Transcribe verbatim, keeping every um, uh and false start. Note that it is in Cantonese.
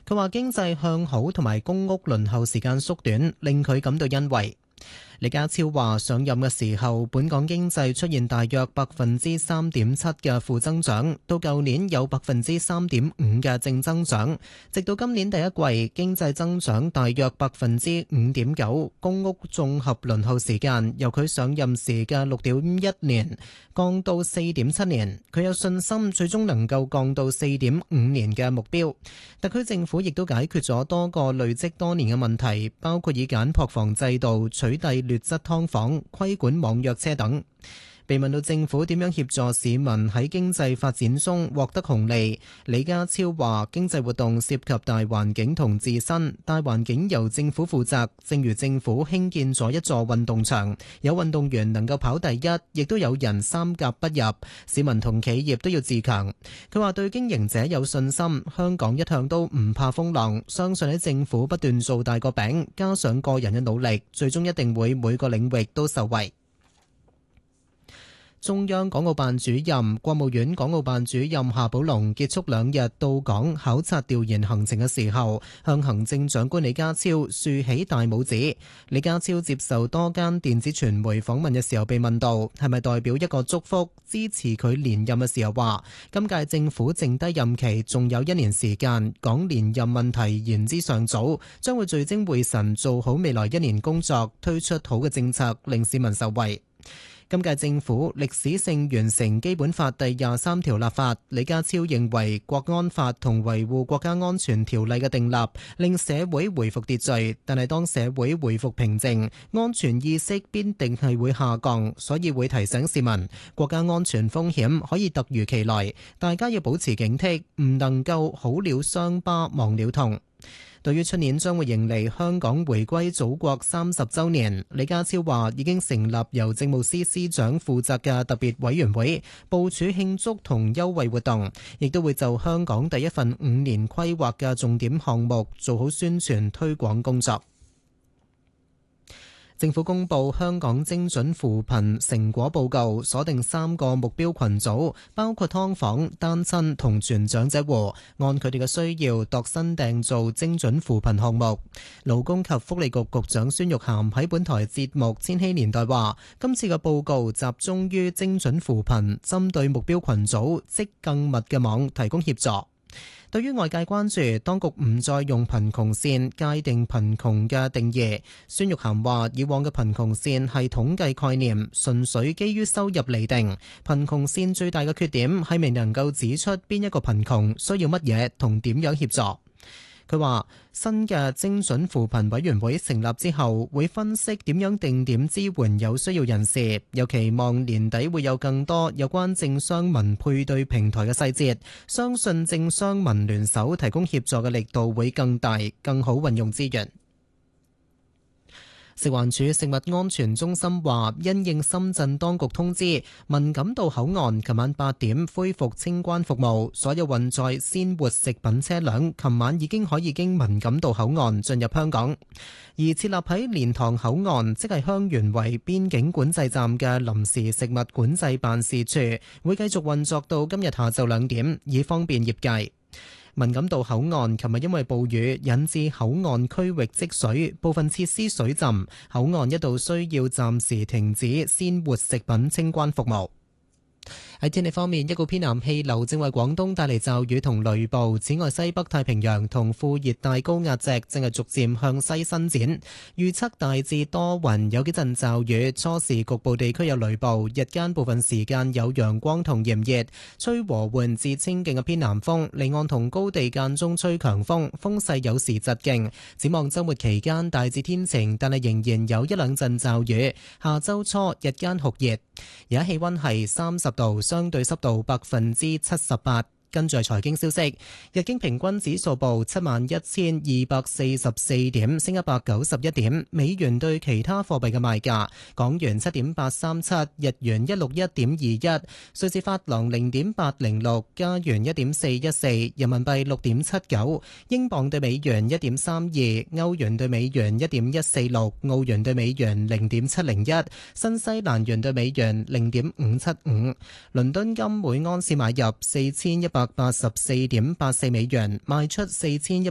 佢話經濟向好同埋公屋輪候時間縮短，令佢感到欣慰。李家超話上任嘅時候，本港經濟出現大約百分之三點七嘅負增長，到舊年有百分之三點五嘅正增長，直到今年第一季經濟增長大約百分之五點九。公屋綜合輪候時間由佢上任時嘅六點一年降到四點七年，佢有信心最終能夠降到四點五年嘅目標。特區政府亦都解決咗多個累積多年嘅問題，包括以簡樸房制度取締劣質劏房、規管網約車等。被問到政府點樣協助市民喺經濟發展中獲得紅利，李家超話經濟活動涉及大環境同自身，大環境由政府負責，正如政府興建咗一座運動場，有運動員能夠跑第一，亦都有人三甲不入，市民同企業都要自強。佢話對經營者有信心，香港一向都唔怕風浪，相信喺政府不斷做大個餅，加上個人嘅努力，最終一定會每個領域都受惠。中央港澳辦主任、國務院港澳辦主任夏寶龍結束兩日到港考察調研行程嘅時候，向行政長官李家超豎起大拇指。李家超接受多間電子傳媒訪問嘅時候被問到係咪代表一個祝福支持佢連任嘅時候，話今屆政府剩低任期仲有一年時間，講連任問題言之尚早，將會聚精會神做好未來一年工作，推出好嘅政策令市民受惠。今屆政府歷史性完成基本法第廿三條立法，李家超認為國安法同維護國家安全條例嘅訂立令社會回復秩序，但係當社會回復平靜，安全意識必定係會下降，所以會提醒市民國家安全風險可以突如其來，大家要保持警惕，唔能夠好了傷疤忘了痛。對於出年將會迎嚟香港回歸祖國三十週年，李家超話已經成立由政務司司長負責嘅特別委員會，部署慶祝同優惠活動，亦都會就香港第一份五年規劃嘅重點項目做好宣傳推廣工作。政府公布香港精準扶貧成果報告，鎖定三個目標群組，包括劏房、單親同全長者戶，按佢哋嘅需要度身訂造精準扶貧項目。勞工及福利局局長孫玉菡喺本台節目《千禧年代》話，今次嘅報告集中於精準扶貧，針對目標群組織更密嘅網提供協助。對於外界關注當局唔再用貧窮線界定貧窮嘅定義，孫玉菡話以往嘅貧窮線係統計概念，純粹基於收入釐定。貧窮線最大嘅缺點係未能夠指出邊一個貧窮需要乜嘢同點樣協助。佢話新嘅精準扶貧委員會成立之後，會分析點樣定點支援有需要人士，又期望年底會有更多有關政商民配對平台嘅細節，相信政商民聯手提供協助嘅力度會更大，更好運用資源。食環署食物安全中心話，因應深圳當局通知，文錦渡口岸琴晚八點恢復清關服務，所有運載鮮活食品車輛琴晚已經可以經文錦渡口岸進入香港。而設立喺蓮塘口岸，即係香園圍邊境管制站嘅臨時食物管制辦事處，會繼續運作到今日下晝兩點，以方便業界。文錦渡口岸琴日因為暴雨引致口岸區域積水，部分設施水浸，口岸一度需要暫時停止鮮活食品清關服務。喺天氣方面，一股偏南氣流正為廣東帶嚟驟雨同雷暴。此外，西北太平洋同副熱帶高壓脊正係逐漸向西伸展，預測大致多雲，有幾陣驟雨，初時局部地區有雷暴，日間部分時間有陽光同炎熱，吹和緩至清勁嘅偏南風，離岸同高地間中吹強風，風勢有時疾勁。展望週末期間大致天晴，但係仍然有一兩陣驟雨。下週初日間酷熱，而家氣溫係三十度，相對濕度百分之七十八。跟住係財經消息，日經平均指數報七萬一千二百四十四點，升一百九十一點。美元對其他貨幣嘅賣價：港元七點八三七，日元一六一點二一，瑞士法郎零點八零六，加元一點四一四，人民幣六點七九，英鎊對美元一點三二，歐元對美元一點一四六，澳元對美元零點七零一，新西蘭元對美元零點五七五。倫敦金每安士買入四千一百八十四點八四美元，賣出四千一